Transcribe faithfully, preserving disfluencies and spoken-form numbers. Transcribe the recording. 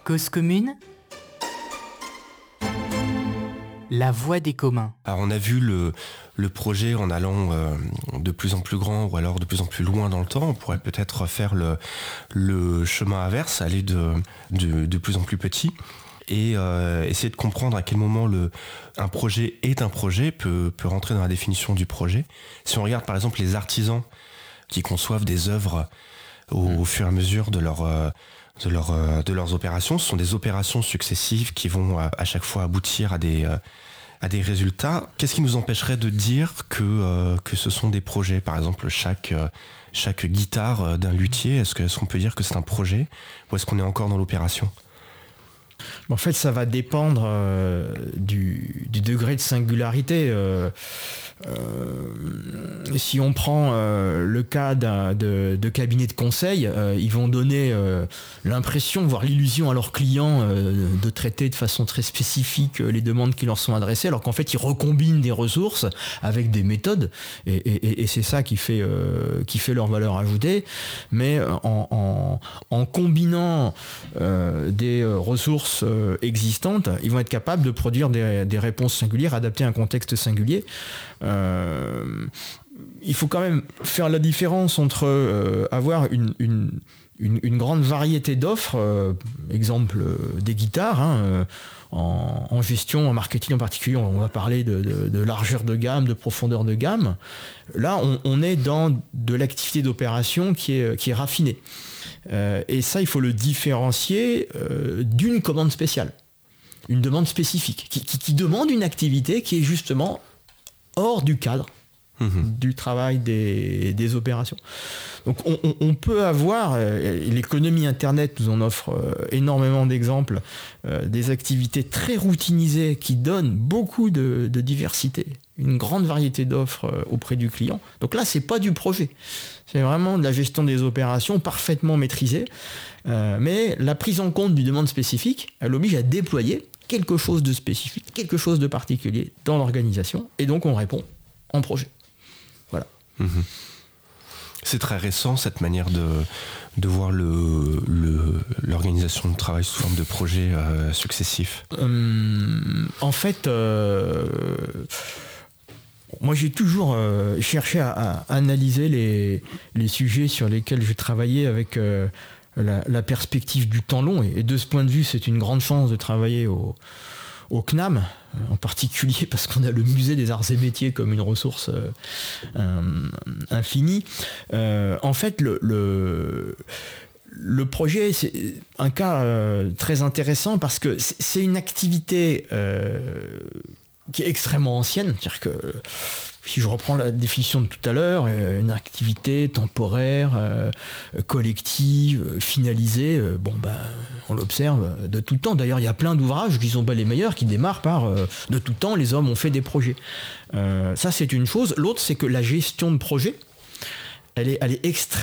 Cause commune, la voix des communs. Alors on a vu le, le projet en allant euh, de plus en plus grand ou alors de plus en plus loin dans le temps. On pourrait peut-être faire le, le chemin inverse, aller de, de, de plus en plus petit et euh, essayer de comprendre à quel moment le, un projet est un projet, peut, peut rentrer dans la définition du projet. Si on regarde par exemple les artisans qui conçoivent des œuvres au, au fur et à mesure de leur... Euh, De, leur, de leurs opérations. Ce sont des opérations successives qui vont à, à chaque fois aboutir à des, à des résultats. Qu'est-ce qui nous empêcherait de dire que, euh, que ce sont des projets ? Par exemple, chaque, chaque guitare d'un luthier, est-ce, que, est-ce qu'on peut dire que c'est un projet ou est-ce qu'on est encore dans l'opération ? En fait, ça va dépendre euh, du, du degré de singularité. Euh, euh, si on prend euh, le cas d'un, de, de cabinets de conseil, euh, ils vont donner euh, l'impression, voire l'illusion à leurs clients euh, de traiter de façon très spécifique les demandes qui leur sont adressées, alors qu'en fait, ils recombinent des ressources avec des méthodes, et, et, et c'est ça qui fait, euh, qui fait leur valeur ajoutée. Mais en, en, en combinant euh, des ressources euh, existantes, ils vont être capables de produire des, des réponses singulières adaptées à un contexte singulier. Euh, il faut quand même faire la différence entre euh, avoir une, une, une, une grande variété d'offres, euh, exemple euh, des guitares, hein, euh, en, en gestion, en marketing en particulier, on va parler de, de, de largeur de gamme, de profondeur de gamme. Là, on, on est dans de l'activité d'opération qui est, qui est raffinée. Euh, et ça, il faut le différencier euh, d'une commande spéciale, une demande spécifique, qui, qui, qui demande une activité qui est justement hors du cadre mmh. du travail des, des opérations. Donc on, on, on peut avoir, euh, l'économie Internet nous en offre euh, énormément d'exemples, euh, des activités très routinisées qui donnent beaucoup de, de diversité, une grande variété d'offres euh, auprès du client. Donc là, c'est pas du projet. C'est vraiment de la gestion des opérations parfaitement maîtrisée. Euh, mais la prise en compte d'une demande spécifique, elle oblige à déployer quelque chose de spécifique, quelque chose de particulier dans l'organisation. Et donc, on répond en projet. Voilà. Mmh. C'est très récent, cette manière de, de voir le, le, l'organisation de travail sous forme de projets euh, successifs. Hum, en fait... Euh, Moi, j'ai toujours euh, cherché à, à analyser les, les sujets sur lesquels je travaillais avec euh, la, la perspective du temps long. Et, et de ce point de vue, c'est une grande chance de travailler au, au C N A M, en particulier parce qu'on a le musée des arts et métiers comme une ressource euh, euh, infinie. Euh, en fait, le... le Le projet, c'est un cas euh, très intéressant parce que c'est, c'est une activité euh, qui est extrêmement ancienne. C'est-à-dire que, si je reprends la définition de tout à l'heure, une activité temporaire, euh, collective, finalisée, euh, bon, ben, on l'observe de tout le temps. D'ailleurs, il y a plein d'ouvrages qui sont pas les meilleurs, qui démarrent par euh, de tout le temps, les hommes ont fait des projets. Euh, ça, c'est une chose. L'autre, c'est que la gestion de projet, elle est, elle est extrêmement